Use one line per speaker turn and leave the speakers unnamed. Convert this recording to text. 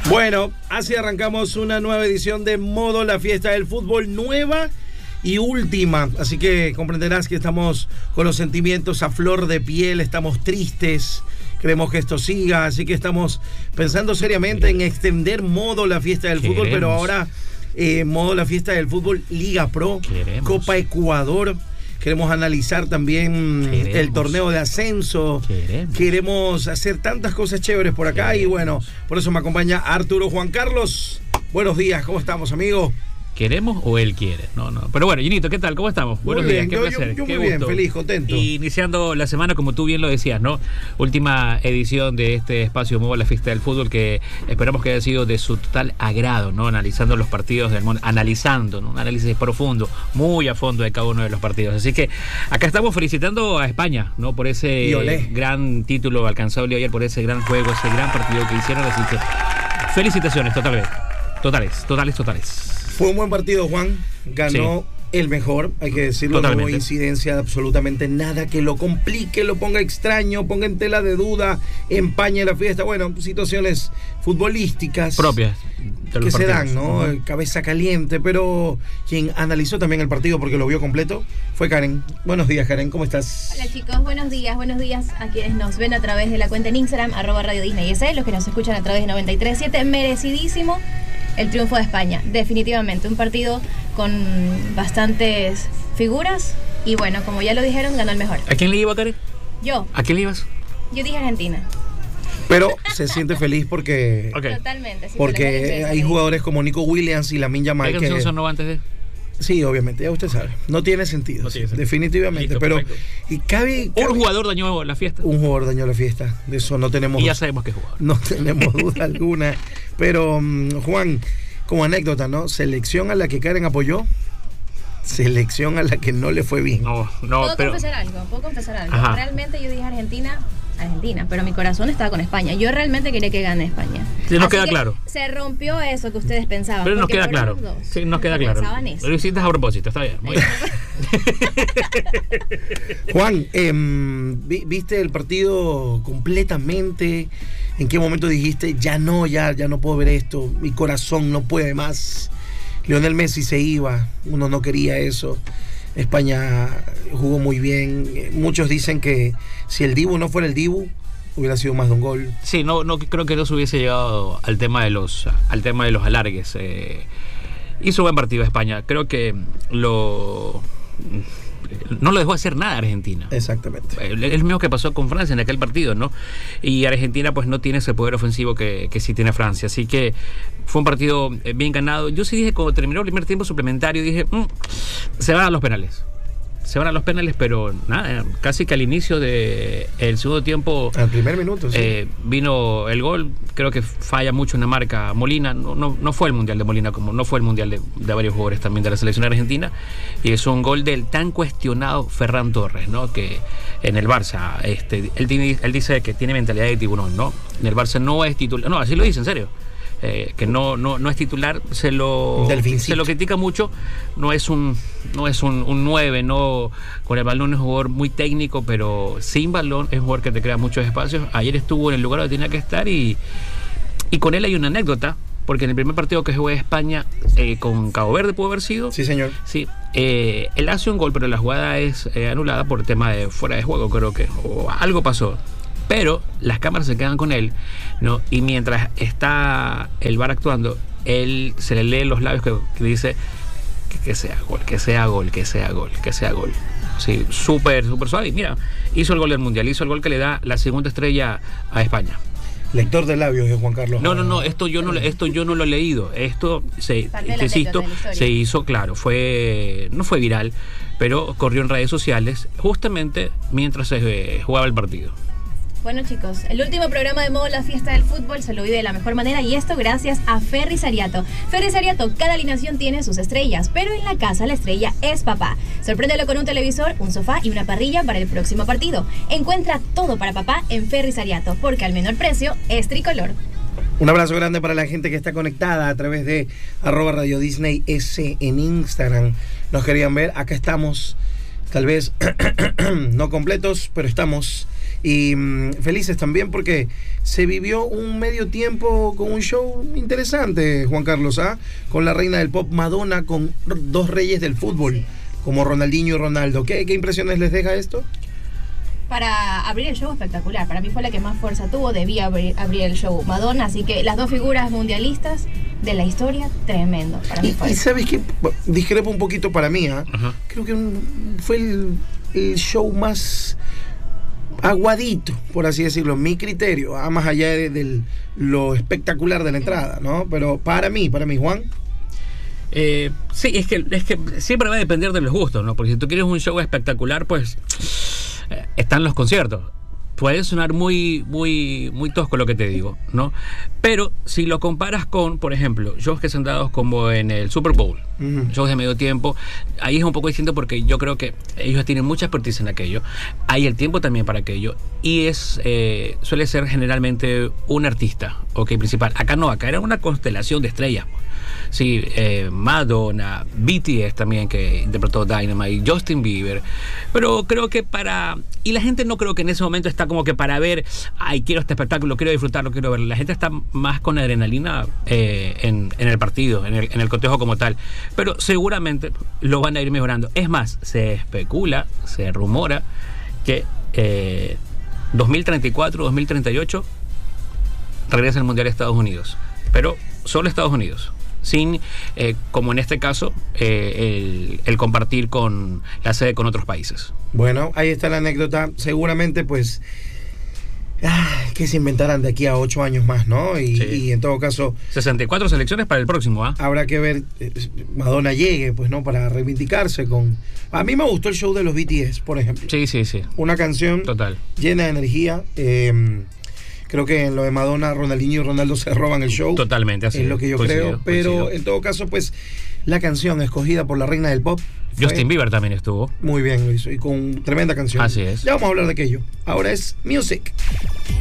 Bueno, así arrancamos una nueva edición de Modo La Fiesta del Fútbol, nueva y última. Así que comprenderás que estamos con los sentimientos a flor de piel, estamos tristes, queremos que esto siga, así que estamos pensando seriamente en extender Modo La Fiesta del Fútbol, pero ahora Modo La Fiesta del Fútbol Liga Pro, Copa Ecuador. Queremos analizar también el torneo de ascenso. Queremos hacer tantas cosas chéveres por acá. Y bueno, por eso me acompaña Arturo Juan Carlos. Buenos días, ¿cómo estamos, amigo?
¿Queremos o él quiere? No. Pero bueno, Ginito, ¿qué tal? ¿Cómo estamos? Buenos días, qué placer.
Yo muy bien, feliz, contento.
Y iniciando la semana, como tú bien lo decías, ¿no? Última edición de este espacio Modo La Fiesta del Fútbol, que esperamos que haya sido de su total agrado, ¿no? Analizando los partidos del mundo, analizando, ¿no? Un análisis profundo, muy a fondo de cada uno de los partidos. Así que acá estamos felicitando a España, ¿no? Por ese gran título alcanzado ayer, por ese gran juego, ese gran partido que hicieron. Así que felicitaciones, totales.
Fue un buen partido, Juan. Ganó el mejor, hay que decirlo. Totalmente. No hubo incidencia de absolutamente nada que lo complique, lo ponga extraño, ponga en tela de duda, empañe la fiesta. Bueno, situaciones futbolísticas
propias
que se dan, ¿no? Cabeza caliente, pero quien analizó también el partido porque lo vio completo fue Karen. Buenos días, Karen, ¿cómo estás?
Hola, chicos, buenos días a quienes nos ven a través de la cuenta en Instagram, @Radio Disney S, los que nos escuchan a través de 93.7, merecidísimo el triunfo de España, definitivamente, un partido con bastantes figuras y bueno, como ya lo dijeron, ganó el mejor.
¿A quién le iba, Karen?
Yo.
¿A quién le ibas?
Yo dije Argentina.
Pero se siente feliz porque
Totalmente, sí,
porque hay jugadores como Nico Williams y Lamine Yamal
¿Qué canción sonó antes de?
Sí, obviamente, ya usted sabe. No tiene sentido. Definitivamente. Listo, pero y cabe
un jugador dañó la fiesta.
Un jugador dañó la fiesta. De eso no tenemos.
Y ya sabemos qué jugador.
No tenemos duda alguna. Pero, Juan, como anécdota, ¿no? Selección a la que Karen apoyó, selección a la que no le fue bien.
¿Puedo confesar algo? Ajá. Realmente yo dije Argentina, pero mi corazón estaba con España. Yo realmente quería que gane España.
Sí, nos queda claro.
Se rompió eso que ustedes pensaban.
Pero nos queda claro. Sí, nos queda claro. Lo hiciste a propósito, está bien. Muy bien.
Juan, ¿viste el partido completamente? ¿En qué momento dijiste, ya no puedo ver esto? Mi corazón no puede más. Lionel Messi se iba, uno no quería eso. España jugó muy bien. Muchos dicen que si el Dibu no fuera el Dibu, hubiera sido más de un gol.
Sí, no creo que no se hubiese llegado al tema de los alargues. Hizo buen partido España. Creo que no lo dejó hacer nada Argentina.
Exactamente.
Es lo mismo que pasó con Francia en aquel partido, ¿no? Y Argentina pues no tiene ese poder ofensivo que sí tiene Francia. Así que fue un partido bien ganado. Yo sí dije, cuando terminó el primer tiempo suplementario, dije, se van a los penales. Pero nada, casi que al inicio del segundo tiempo,
al primer minuto,
vino el gol. Creo que falla mucho en la marca Molina. No fue el mundial de Molina, como no fue el mundial de varios jugadores también de la selección argentina. Y es un gol del tan cuestionado Ferran Torres, ¿no? Que en el Barça, él dice que tiene mentalidad de tiburón, ¿no? En el Barça no es titular. No, así lo dice, en serio. Que no es titular, se lo critica mucho. No es un 9, no, con el balón es un jugador muy técnico, pero sin balón es un jugador que te crea muchos espacios. Ayer estuvo en el lugar donde tenía que estar y con él hay una anécdota, porque en el primer partido que jugó España con Cabo Verde pudo haber sido.
Sí, señor.
Sí, él hace un gol, pero la jugada es anulada por tema de fuera de juego, creo que, o algo pasó. Pero las cámaras se quedan con él, ¿no? Y mientras está el VAR actuando, él se le lee los labios que dice que sea gol. Sí, súper suave. Y mira, hizo el gol del Mundial, hizo el gol que le da la segunda estrella a España.
Lector de labios de Juan Carlos.
No, esto yo no lo he leído. Esto se hizo, claro, no fue viral, pero corrió en redes sociales justamente mientras se jugaba el partido.
Bueno, chicos, el último programa de Modo La Fiesta del Fútbol se lo vive de la mejor manera, y esto gracias a Ferrisariato. Ferrisariato, cada alineación tiene sus estrellas, pero en la casa la estrella es papá. Sorpréndelo con un televisor, un sofá y una parrilla para el próximo partido. Encuentra todo para papá en Ferrisariato, porque al menor precio es tricolor.
Un abrazo grande para la gente que está conectada a través de @Radio Disney S en Instagram. Nos querían ver, acá estamos, tal vez no completos, pero estamos. Y felices también porque se vivió un medio tiempo con un show interesante, Juan Carlos, con la reina del pop Madonna, con dos reyes del fútbol, como Ronaldinho y Ronaldo. ¿Qué impresiones les deja esto?
Para abrir el show espectacular, para mí fue la que más fuerza tuvo, debía abrir el show Madonna, así que las dos figuras mundialistas de la historia, tremendo para mí fue.
Y sabes que discrepo un poquito para mí, creo que fue el show más aguadito, por así decirlo, mi criterio, más allá de lo espectacular de la entrada, ¿no? Pero para mí, Juan.
Sí, es que siempre va a depender de los gustos, ¿no? Porque si tú quieres un show espectacular, pues están los conciertos. Puede sonar muy tosco lo que te digo, ¿no? Pero si lo comparas con, por ejemplo, shows que son dados como en el Super Bowl, shows de medio tiempo, ahí es un poco distinto porque yo creo que ellos tienen mucha expertise en aquello. Hay el tiempo también para aquello. Y suele ser generalmente un artista, principal. Acá no, acá era una constelación de estrellas. Sí, Madonna, BTS también, que interpretó Dynamite, Justin Bieber. Pero creo que y la gente no creo que en ese momento está como que para ver, quiero este espectáculo, quiero disfrutarlo, quiero verlo. La gente está más con adrenalina en el partido, en el cotejo como tal. Pero seguramente lo van a ir mejorando. Es más, se especula, se rumora que 2034, 2038 regresa el Mundial a Estados Unidos. Pero solo Estados Unidos. Sin, como en este caso, el compartir con la sede con otros países.
Bueno, ahí está la anécdota. Seguramente, pues, que se inventarán de aquí a 8 años más, ¿no? Y en todo caso...
64 selecciones para el próximo,
Habrá que ver, Madonna llegue, pues, ¿no? Para reivindicarse con... A mí me gustó el show de los BTS, por ejemplo.
Sí.
Una canción
total,
llena de energía. Creo que en lo de Madonna, Ronaldinho y Ronaldo se roban el show.
Totalmente, así
es lo que yo creo. Pero en todo caso, pues, la canción escogida por la reina del pop.
Justin Bieber también estuvo.
Muy bien, Luis. Y con tremenda canción.
Así es.
Ya vamos a hablar de aquello. Ahora es Music.